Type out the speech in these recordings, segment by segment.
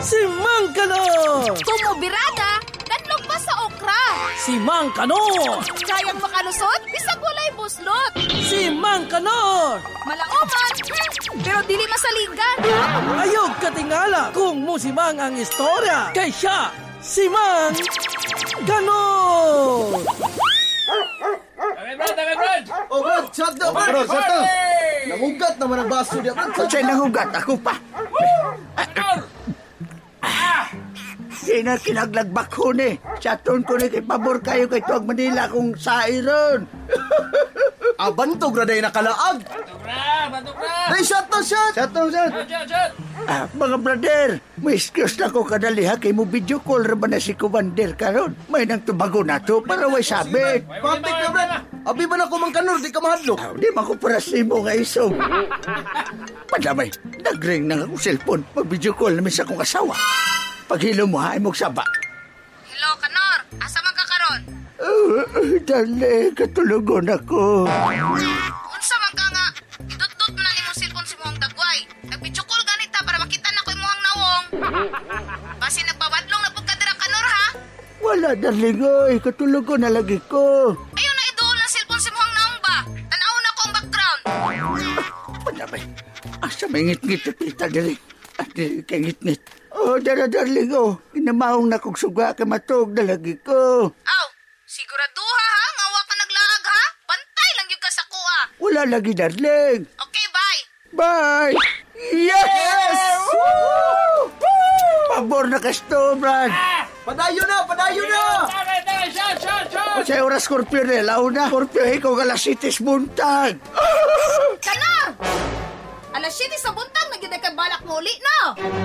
Si Mang Kanor! Tumubirada, kanlog pa sa okra. Si Mang Kanor! Kayang makalusot, bisag walay buslot. Si Mang Kanor! Malaoman, pero dili masaligan. Ayog katingala kung musimang ang istorya. Kay siya, si Mang Kanor! Brad! Oh, Brad, shut up! Brad, shut up! Nangugat naman ang baso niya, Brad. Sa'y nangugat, ako pa. Di na kinaglagbak ko ni. Chaton ko ni kay pabor kayo kay Tuwag Manila kung sairon. Abantog na dahil nakalaag. Bantok, Brad! Day, shut up, shut! Shut up, shut! Mga brother, may excuse na ko kadali ha kay mo video call raman na si Commander karon. May nang tubago na to para way sabit. Patik na, Brad! Abi ba na ko Mang Kanor, di ka mahadlok? Di man ko para simo nga iso. Padamay, nag-ring na akong cellphone. Mag-video call namin sa akong asawa. Paghilo mo ha, imong saba. Hello, Kanor. Asa man ka karon? Dali, katulugon ako. Unsa man ka nga? Idut-dut man ang imong cellphone si Muhang Dagway. Nag-video call ganita para makita na ko imong nawong. Basi nagpawadlong na pud ka dira, Kanor, ha? Wala, darling, oy. Katulugon na lagi ko. Ayaw na iduol na cellphone si Muhang Naong ba? Tanaw na ko ang background. Padamay, asa may ngit-ngit at pita, darling. At kay ngit-ngit. Oh, darling, oh. Inamahong na kong suga ka matog na lagi ko. Aw, siguraduha ha? Ngawa ka naglaag ha? Bantay lang yung ka sa kuha. Wala lagi, darling. Okay, bye. Bye! Yes! Woo! Pabor na kasto, Brad. Padayo na! Sa oras, Scorpio na, lao na. Scorpio, ikaw galasitis buntag. Kanor! Alas 7 sa buntag, nagyuday ka balak mo uli, no?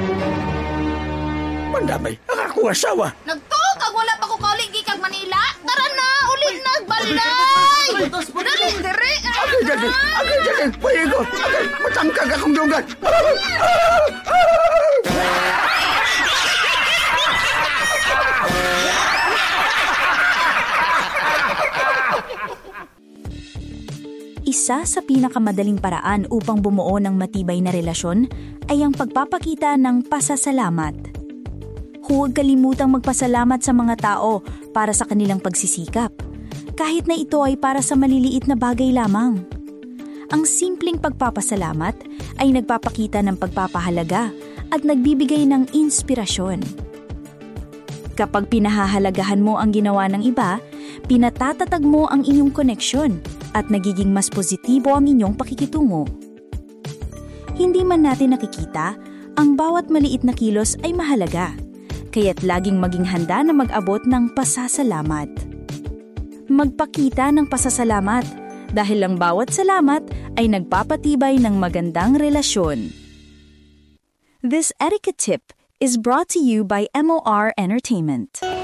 Mandamay, ang akong asawa. Nagtuog kag wala pa ko kauli gikag Manila. Tara na, uli na, balay! Dali, diri! Agay, pahigo. Agay, matangkag akong dugan. Isa sa pinakamadaling paraan upang bumuo ng matibay na relasyon ay ang pagpapakita ng pasasalamat. Huwag kalimutang magpasalamat sa mga tao para sa kanilang pagsisikap, kahit na ito ay para sa maliliit na bagay lamang. Ang simpleng pagpapasalamat ay nagpapakita ng pagpapahalaga at nagbibigay ng inspirasyon. Kapag pinahahalagahan mo ang ginawa ng iba, pinatatatag mo ang inyong koneksyon at nagiging mas positibo ang inyong pakikitungo. Hindi man natin nakikita, ang bawat maliit na kilos ay mahalaga, kaya't laging maging handa na mag-abot ng pasasalamat. Magpakita ng pasasalamat dahil ang bawat salamat ay nagpapatibay ng magandang relasyon. This etiquette tip is brought to you by MOR Entertainment.